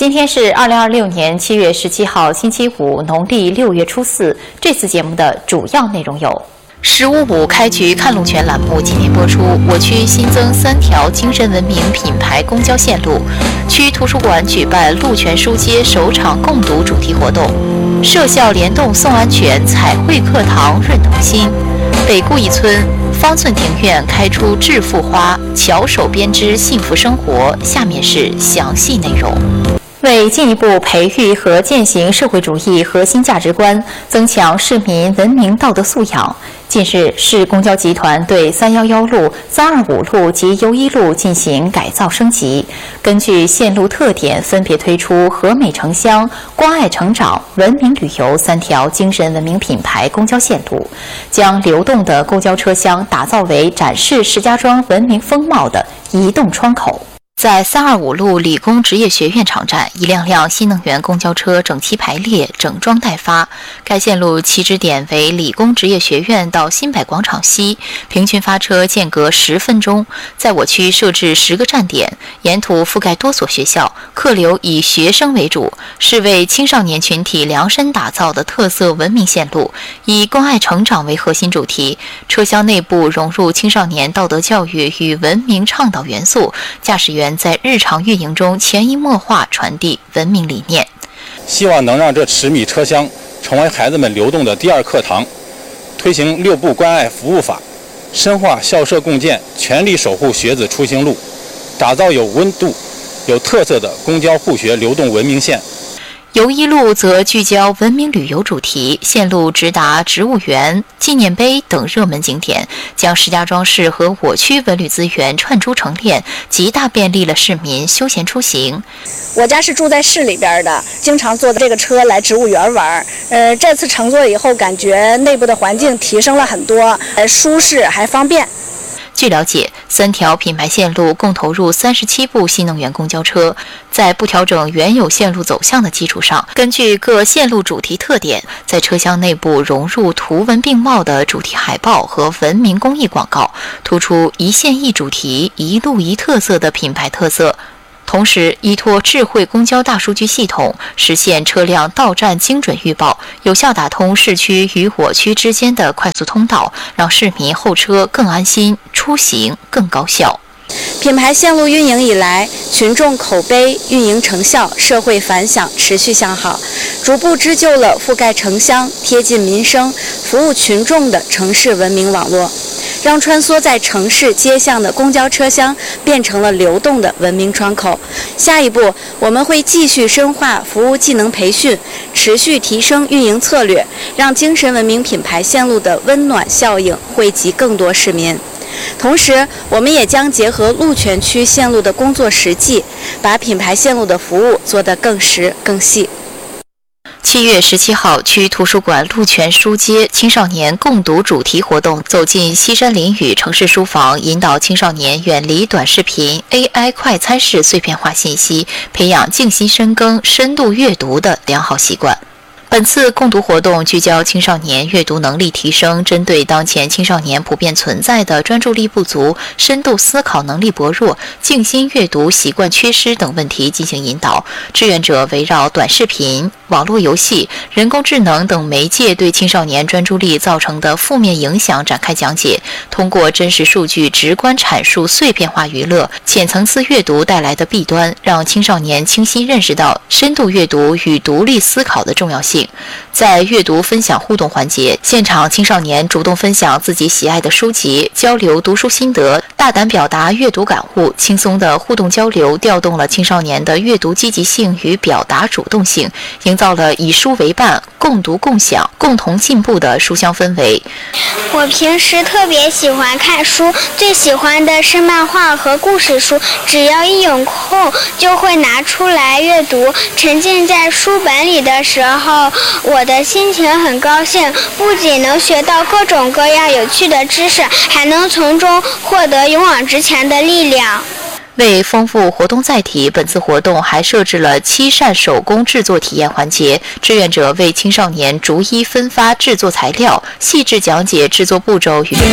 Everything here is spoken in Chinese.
今天是2026年7月17号，星期五，农历6月初4。这次节目的主要内容有：15.5开局看路权栏目今天播出，我区新增3条精神文明品牌公交线路；区图书馆举办路权书街首场共读主题活动；社校联动送安全，彩绘课堂润童心；北顾一村方寸庭院开出致富花，巧手编织幸福生活。下面是详细内容。为进一步培育和践行社会主义核心价值观，增强市民文明道德素养，近日，市公交集团对311路、325路及优一路进行改造升级，根据线路特点，分别推出和美城乡、关爱成长、文明旅游3条精神文明品牌公交线路，将流动的公交车厢打造为展示石家庄文明风貌的移动窗口。在325路理工职业学院场站，一辆辆新能源公交车整齐排列，整装待发。该线路起止点为理工职业学院到新百广场西，平均发车间隔10分钟。在我区设置10个站点，沿途覆盖多所学校，客流以学生为主，是为青少年群体量身打造的特色文明线路，以关爱成长为核心主题。车厢内部融入青少年道德教育与文明倡导元素，驾驶员在日常运营中潜移默化传递文明理念， 希望能让这10米车厢成为孩子们流动的第2课堂，推行6不关爱服务法，深化校社共建，全力守护学子出行路，打造有温度、有特色的公交互学流动文明线。 优一路则聚焦文明旅游主题，线路直达植物园、纪念碑等热门景点，将石家庄市和我区文旅资源串珠成链，极大便利了市民休闲出行。 我家是住在市里边的，经常坐这个车来植物园玩。这次乘坐以后，感觉内部的环境提升了很多，舒适还方便。 据了解，3条品牌线路共投入37部新能源公交车，在不调整原有线路走向的基础上，根据各线路主题特点，在车厢内部融入图文并茂的主题海报和文明公益广告，突出一线一主题、一路一特色的品牌特色。同时，依托智慧公交大数据系统，实现车辆到站精准预报，有效打通市区与我区之间的快速通道，让市民候车更安心，出行更高效。 品牌线路运营以来，群众口碑、运营成效、社会反响持续向好，逐步织就了覆盖城乡、贴近民生、服务群众的城市文明网络，让穿梭在城市街巷的公交车厢变成了流动的文明窗口。下一步，我们会继续深化服务技能培训，持续提升运营策略，让精神文明品牌线路的温暖效应惠及更多市民。同时，我们也将结合路权区线路的工作实际，把品牌线路的服务做得更实更细。 7月17号，区图书馆路权书街青少年共读主题活动走进西山林语城市书房，引导青少年远离短视频、AI 快餐式碎片化信息，培养静心深耕、深度阅读的良好习惯。本次共读活动聚焦青少年阅读能力提升，针对当前青少年普遍存在的专注力不足、深度思考能力薄弱、静心阅读习惯缺失等问题进行引导。志愿者围绕短视频、网络游戏、人工智能等媒介对青少年专注力造成的负面影响展开讲解，通过真实数据直观阐述碎片化娱乐、浅层次阅读带来的弊端，让青少年清晰认识到深度阅读与独立思考的重要性。在阅读分享互动环节，现场青少年主动分享自己喜爱的书籍，交流读书心得，大胆表达阅读感悟，轻松的互动交流调动了青少年的阅读积极性与表达主动性，营造了以书为伴、共读共享、共同进步的书香氛围。 我平时特别喜欢看书，最喜欢的是漫画和故事书，只要一有空就会拿出来阅读。沉浸在书本里的时候，我的心情很高兴，不仅能学到各种各样有趣的知识，还能从中获得勇往直前的力量。 为丰富活动载体，本次活动还设置了7扇手工制作体验环节，志愿者为青少年逐一分发制作材料，细致讲解制作步骤与